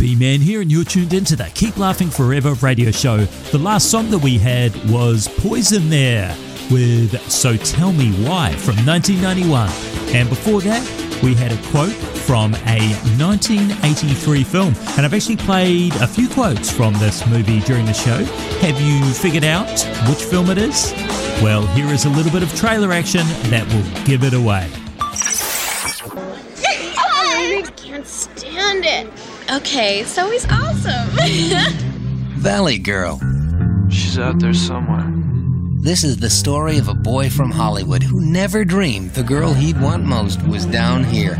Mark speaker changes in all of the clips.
Speaker 1: B-Man here, and you're tuned into the Keep Laughing Forever radio show. The last song that we had was Poison There with So Tell Me Why from 1991. And before that, we had a quote from a 1983 film. And I've actually played a few quotes from this movie during the show. Have you figured out which film it is? Well, here is a little bit of trailer action that will give it away.
Speaker 2: I can't stand it.
Speaker 3: Okay, so he's awesome.
Speaker 4: Valley Girl.
Speaker 5: She's out there somewhere.
Speaker 4: This is the story of a boy from Hollywood who never dreamed the girl he'd want most was down here.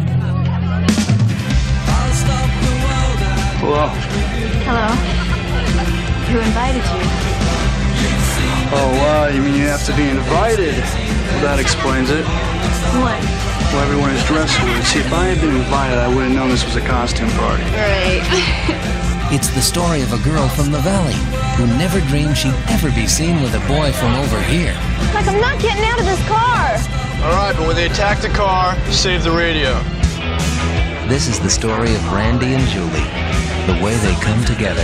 Speaker 5: Hello.
Speaker 2: Hello. Who invited you?
Speaker 5: Oh, wow, you mean you have to be invited? Well, that explains it.
Speaker 2: What?
Speaker 5: Well, everyone is dressed weird. See, if I had been invited, I would have known this was a costume party.
Speaker 2: Right.
Speaker 4: It's the story of a girl from the valley who never dreamed she'd ever be seen with a boy from over here.
Speaker 2: Like, I'm not getting out of this car.
Speaker 5: All right, but when they attack the car, save the radio.
Speaker 4: This is the story of Randy and Julie, the way they come together,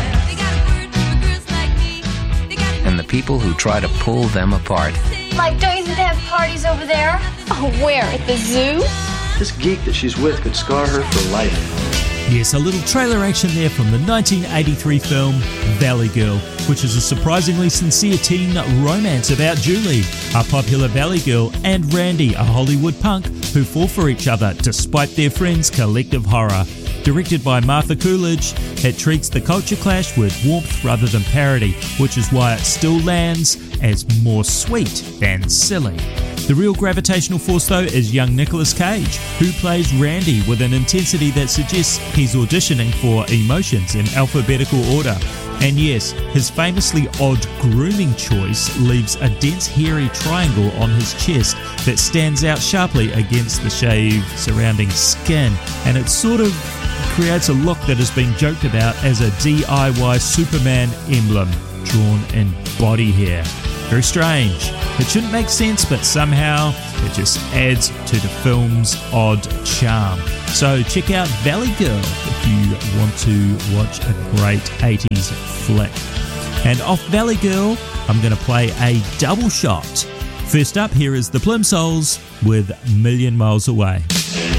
Speaker 4: and the people who try to pull them apart.
Speaker 2: Like, don't you think they have parties over there? Oh, where? At the zoo?
Speaker 5: This geek that she's with could scar her for life.
Speaker 1: Yes, a little trailer action there from the 1983 film Valley Girl, which is a surprisingly sincere teen romance about Julie, a popular Valley girl, and Randy, a Hollywood punk who fall for each other despite their friends' collective horror. Directed by Martha Coolidge, it treats the culture clash with warmth rather than parody, which is why it still lands as more sweet than silly. The real gravitational force, though, is young Nicolas Cage, who plays Randy with an intensity that suggests he's auditioning for emotions in alphabetical order. And yes, his famously odd grooming choice leaves a dense hairy triangle on his chest that stands out sharply against the shave surrounding skin, and it sort of creates a look that has been joked about as a DIY Superman emblem drawn in body hair. Very strange. It shouldn't make sense, but somehow it just adds to the film's odd charm. So check out Valley Girl if you want to watch a great 80s flick. And off Valley Girl, I'm going to play a double shot. First up, here is the Plimsouls with Million Miles Away.